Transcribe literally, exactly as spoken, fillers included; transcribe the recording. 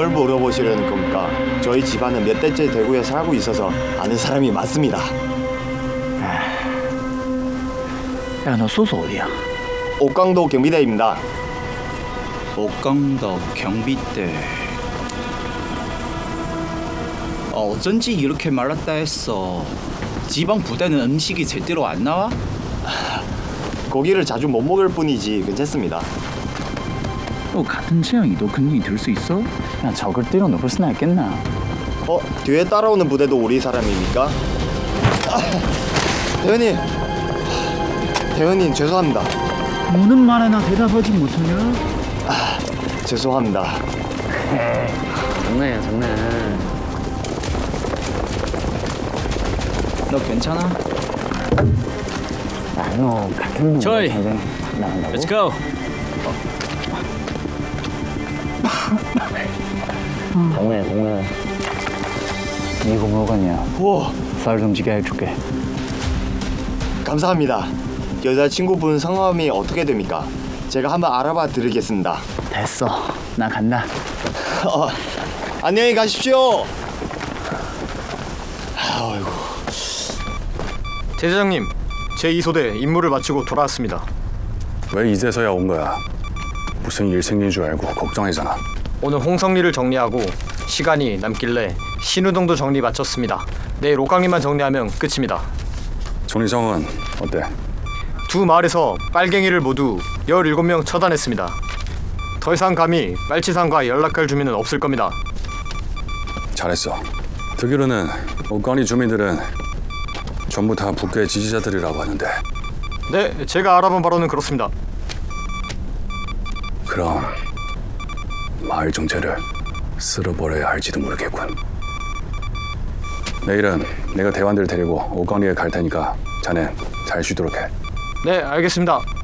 뭘 물어보시려는 겁니까? 저희 집안은 몇 대째 대구에 살고 있어서 아는 사람이 많습니다. 야, 너 소속 어디야? 옥강도 경비대입니다. 옥강도 경비대. 어, 어쩐지 이렇게 말랐다 했어. 지방 부대는 음식이 제대로 안 나와? 고기를 자주 못 먹을 뿐이지 괜찮습니다. 너 같은 체형이도 근육이 들 수 있어? 야, 저걸 때려 넣을 수나 있겠나? 어? 뒤에 따라오는 부대도 우리 사람입니까? 아, 대원님! 대원님 죄송합니다. 무는 말에나 대답하지 못하냐? 아, 죄송합니다. 장난이야, 장난. 너 괜찮아? 아, 너 같은 놈 저희, 나간다고? Let's go. 동네, 동네. 이거 뭐가냐? 우와, 쌀 좀 지게 해줄게. 감사합니다. 여자친구분 성함이 어떻게 됩니까? 제가 한번 알아봐 드리겠습니다. 됐어, 나 간다. 어, 안녕히 가십시오. 아이고. 대대장님, 제이 소대 임무를 마치고 돌아왔습니다. 왜 이제서야 온 거야? 무슨 일 생긴 줄 알고 걱정했잖아. 오늘 홍성리를 정리하고 시간이 남길래 신우동도 정리 마쳤습니다. 내일 옥강리만 정리하면 끝입니다. 정리정은 어때? 두 마을에서 빨갱이를 모두 열일곱 명 처단했습니다. 더 이상 감히 빨치산과 연락할 주민은 없을 겁니다. 잘했어. 듣기로는 옥강리 주민들은 전부 다 북괴 지지자들이라고 하는데. 네, 제가 알아본 바로는 그렇습니다. 그럼 마을 정체를 쓸어버려야 할지도 모르겠군. 내일은 내가 대원들 데리고 옥강리에 갈 테니까 자넨 잘 쉬도록 해. 네, 알겠습니다.